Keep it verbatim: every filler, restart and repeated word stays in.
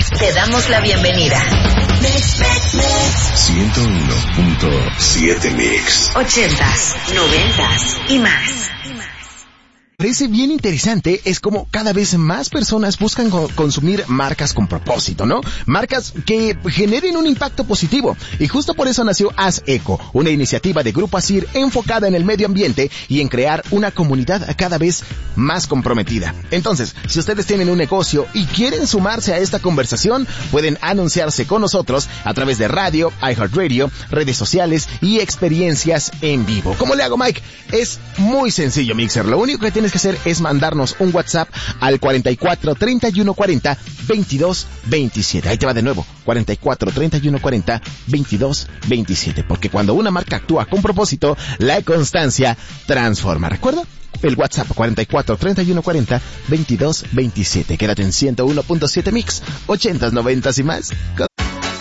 Te damos la bienvenida. ciento uno punto siete Mix. Ochentas, noventas y más. Parece bien interesante, es como cada vez más personas buscan co- consumir marcas con propósito, ¿no? Marcas que generen un impacto positivo. Y justo por eso nació Haz Eco, una iniciativa de Grupo Asir enfocada en el medio ambiente y en crear una comunidad cada vez más comprometida. Entonces, si ustedes tienen un negocio y quieren sumarse a esta conversación, pueden anunciarse con nosotros a través de radio, iHeartRadio, redes sociales y experiencias en vivo. ¿Cómo le hago, Mike? Es muy sencillo, Mixer. Lo único que tienes que hacer es mandarnos un WhatsApp al cuarenta y cuatro, treinta y uno cuarenta, veintidós veintisiete. Ahí te va de nuevo, cuarenta y cuatro, treinta y uno cuarenta, veintidós veintisiete. Porque cuando una marca actúa con propósito, la constancia transforma. ¿Recuerda? El WhatsApp cuarenta y cuatro, treinta y uno cuarenta, veintidós veintisiete. Quédate en ciento uno punto siete Mix, ochentas, noventas y más.